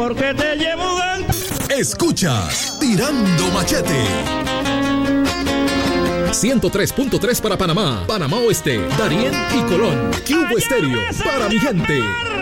Porque te llevo dentro. Escuchas Tirando Machete. 103.3 para Panamá, Panamá Oeste, Darién y Colón. Cubo Estéreo para mi gente.